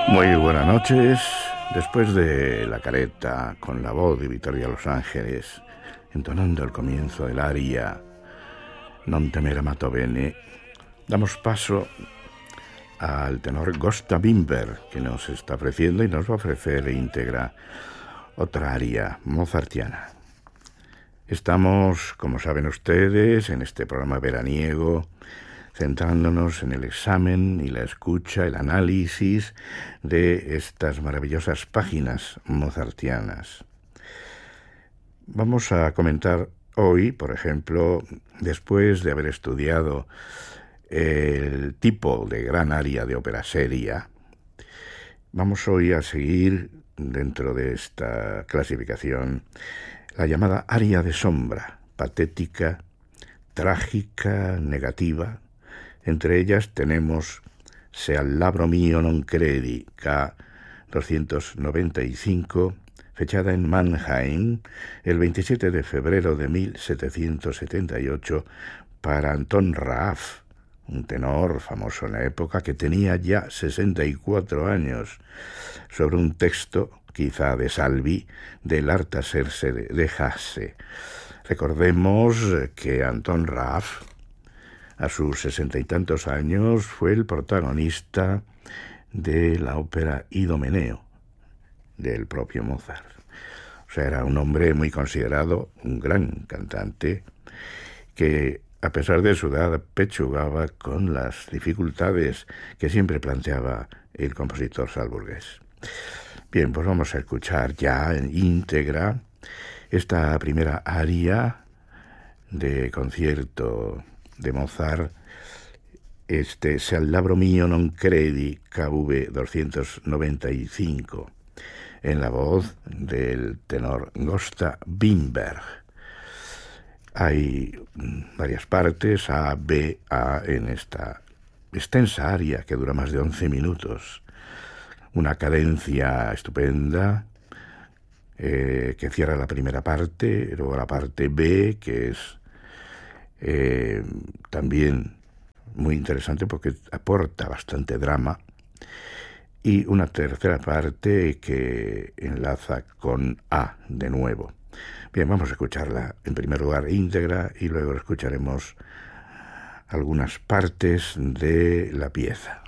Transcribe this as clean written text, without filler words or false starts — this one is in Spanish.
Muy buenas noches. Después de la careta con la voz de Vittorio Los Ángeles, entonando el comienzo del aria Non temere amato bene, damos paso al tenor Gösta Wimber, que nos está ofreciendo y nos va a ofrecer íntegra otra aria mozartiana. Estamos, como saben ustedes, en este programa veraniego, centrándonos en el examen y la escucha, el análisis de estas maravillosas páginas mozartianas. Vamos a comentar hoy, por ejemplo, después de haber estudiado el tipo de gran aria de ópera seria, vamos hoy a seguir dentro de esta clasificación la llamada aria de sombra, patética, trágica, negativa. Entre ellas tenemos Se al labro mio non credi, K. 295, fechada en Mannheim el 27 de febrero de 1778 para Anton Raaf, un tenor famoso en la época que tenía ya 64 años, sobre un texto, quizá de Salvi, del Artaserse de Hasse. Recordemos que Anton Raaf, a sus 60 y tantos años, fue el protagonista de la ópera Idomeneo, del propio Mozart. O sea, era un hombre muy considerado, un gran cantante, que a pesar de su edad pechugaba con las dificultades que siempre planteaba el compositor salzburgués. Bien, pues vamos a escuchar ya en íntegra esta primera aria de concierto de Mozart, Se al labro mio non credi, KV 295, en la voz del tenor Gösta Wimber. Hay varias partes, A, B, A, en esta extensa aria que dura más de 11 minutos. Una cadencia estupenda que cierra la primera parte, luego la parte B, que es también muy interesante porque aporta bastante drama, y una tercera parte que enlaza con A de nuevo. Bien, vamos a escucharla en primer lugar íntegra y luego escucharemos algunas partes de la pieza.